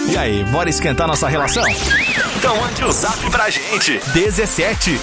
E aí, bora esquentar nossa relação? Então mande o zap pra gente. 17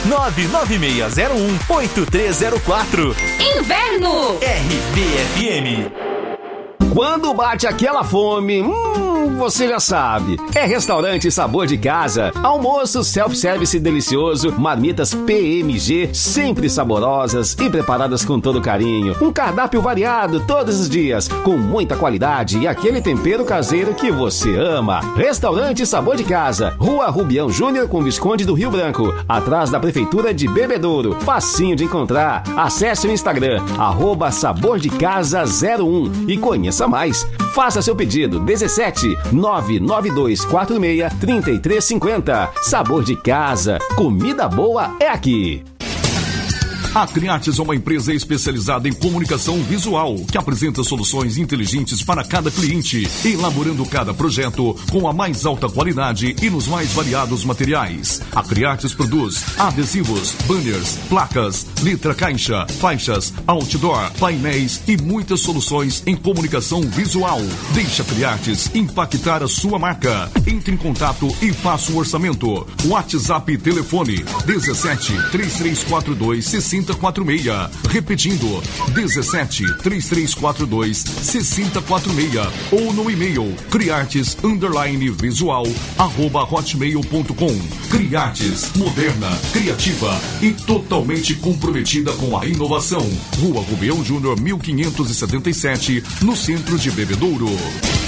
996018304. Inverno. RBFM. Quando bate aquela fome, você já sabe. É Restaurante Sabor de Casa. Almoço self-service delicioso, marmitas PMG, sempre saborosas e preparadas com todo carinho. Um cardápio variado todos os dias, com muita qualidade e aquele tempero caseiro que você ama. Restaurante Sabor de Casa, Rua Rubião Júnior com Visconde do Rio Branco, atrás da Prefeitura de Bebedouro. Facinho de encontrar. Acesse o Instagram, @sabordecasa01 e conheça mais. Faça seu pedido. 17 99246 3350. Sabor de Casa. Comida boa é aqui. A Criates é uma empresa especializada em comunicação visual, que apresenta soluções inteligentes para cada cliente, elaborando cada projeto com a mais alta qualidade e nos mais variados materiais. A Criates produz adesivos, banners, placas, letra caixa, faixas, outdoor, painéis e muitas soluções em comunicação visual. Deixa a Criates impactar a sua marca. Entre em contato e faça um orçamento. WhatsApp e telefone 17 3342 6046. Repetindo, 17 3342 6046 ou no e-mail criartes_visual@hotmail.com. Criartes, moderna, criativa e totalmente comprometida com a inovação. Rua Rubião Júnior 1577, no centro de Bebedouro.